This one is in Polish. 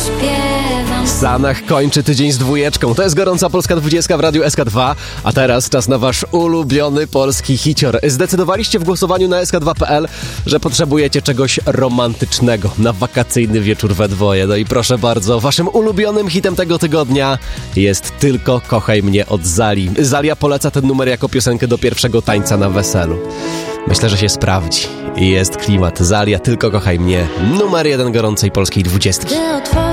zaśpiewam. Sanach kończy tydzień z 2. To jest gorąca Polska 20 w Radiu SK2. A teraz czas na wasz ulubiony polski hicior. Zdecydowaliście w głosowaniu na sk2.pl, że potrzebujecie czegoś romantycznego na wakacyjny wieczór we dwoje. No i proszę bardzo, waszym ulubionym hitem tego tygodnia jest Tylko kochaj mnie od Zali. Zalia poleca ten numer jako piosenkę do pierwszego tańca na weselu. Myślę, że się sprawdzi. Jest klimat. Zalia, Tylko kochaj mnie. Numer 1 gorącej polskiej 20.